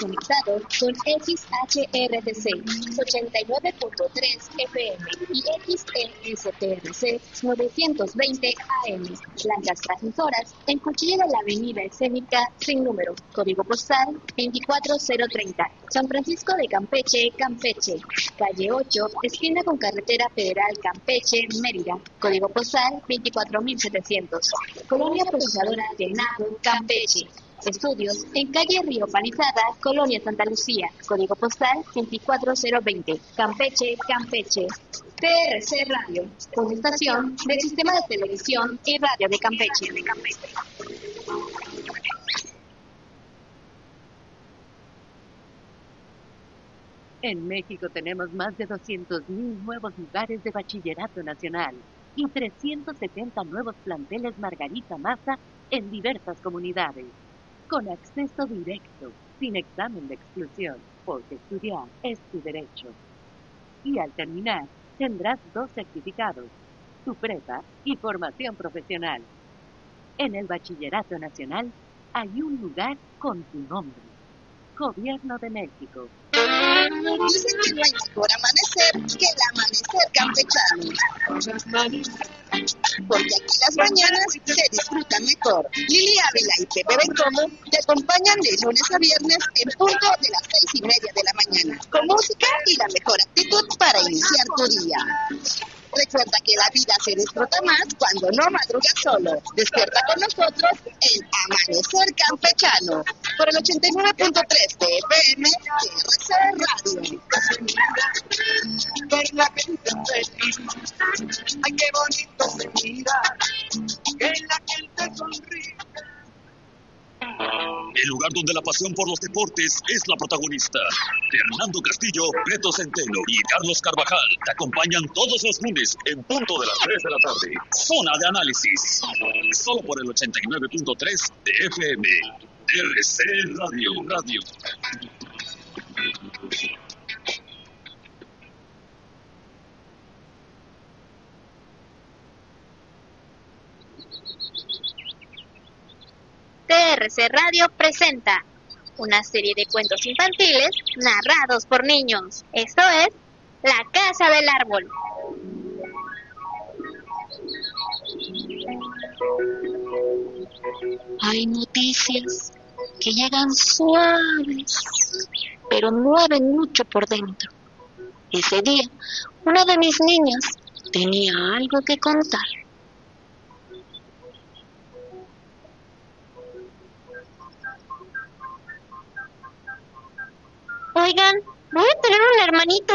conectado con XHRTC 89.3 FM y XESTRC 920 AM. Blancas transmisoras en Cuchilla de la Avenida Escénica sin número. Código postal 24030. San Francisco de Campeche, Campeche. Calle 8, esquina con Carretera Federal Campeche, Mérida. Código postal 24700. Colonia Procesadora de Nado, Campeche. Estudios en calle Río Panizada, Colonia Santa Lucía. Código postal 24020. Campeche, Campeche. TRC Radio, una estación del Sistema de Televisión y Radio de Campeche. En México tenemos más de 200.000 nuevos lugares de bachillerato nacional y 370 nuevos planteles Margarita Maza en diversas comunidades, con acceso directo, sin examen de exclusión, porque estudiar es tu derecho. Y al terminar, tendrás 2 certificados, tu prepa y formación profesional. En el Bachillerato Nacional hay un lugar con tu nombre. Gobierno de México. Dicen que no hay mejor amanecer que el amanecer campechano. Porque aquí las mañanas se disfrutan mejor. Lili Ávila y Pepe Bencomo te acompañan de lunes a viernes en punto de las 6:30 de la mañana, con música y la mejor actitud para iniciar tu día. Recuerda que la vida se disfruta más cuando no madrugas solo. Despierta con nosotros en Amanecer Campechano por el 89.3 de FM TRC Radio. Ver la gente feliz, ay qué bonito se mira, que la gente sonríe. El lugar donde la pasión por los deportes es la protagonista. Fernando Castillo, Beto Centeno y Carlos Carvajal te acompañan todos los lunes en punto de las 3 de la tarde. Zona de análisis. Solo por el 89.3 de FM. RC Radio. TRC Radio presenta una serie de cuentos infantiles narrados por niños. Esto es La Casa del Árbol. Hay noticias que llegan suaves, pero mueven mucho por dentro. Ese día, una de mis niñas tenía algo que contar. Oigan, voy a tener un hermanito.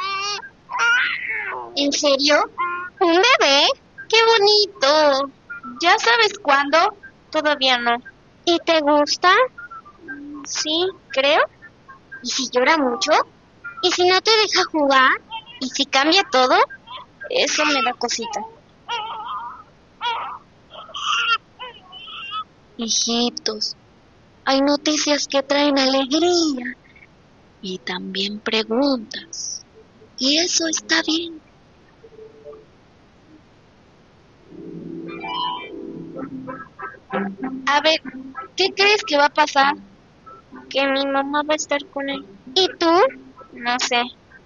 ¿En serio? ¿Un bebé? ¡Qué bonito! ¿Ya sabes cuándo? Todavía no. ¿Y te gusta? Sí, creo. ¿Y si llora mucho? ¿Y si no te deja jugar? ¿Y si cambia todo? Eso me da cosita. Hijitos, hay noticias que traen alegría y también preguntas. Y eso está bien. A ver, ¿qué crees que va a pasar? Que mi mamá va a estar con él. ¿Y tú? No sé.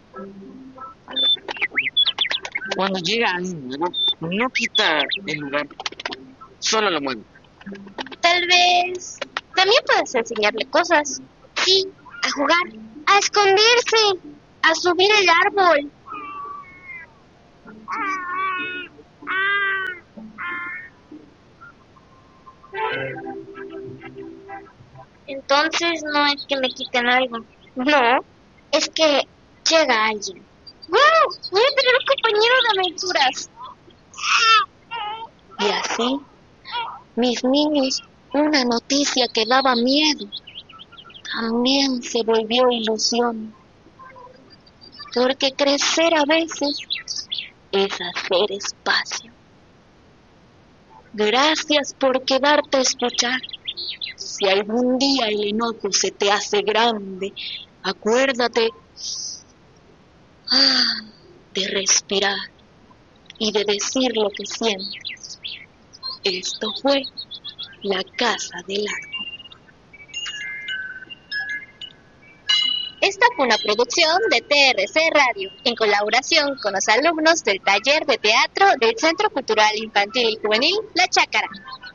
Cuando llega alguien nuevo, no quita el lugar, solo lo mueve. Tal vez también puedes enseñarle cosas. Sí, a jugar, a esconderse, a subir el árbol. Entonces no es que me quiten algo. No, es que llega alguien. ¡Wow! Voy a tener un compañero de aventuras. Y así, mis niños, una noticia que daba miedo, también se volvió ilusión. Porque crecer a veces es hacer espacio. Gracias por quedarte a escuchar. Si algún día el enojo se te hace grande, acuérdate de respirar y de decir lo que sientes. Esto fue La Casa del Árbol. Esta fue una producción de TRC Radio, en colaboración con los alumnos del taller de teatro del Centro Cultural Infantil y Juvenil La Chácara.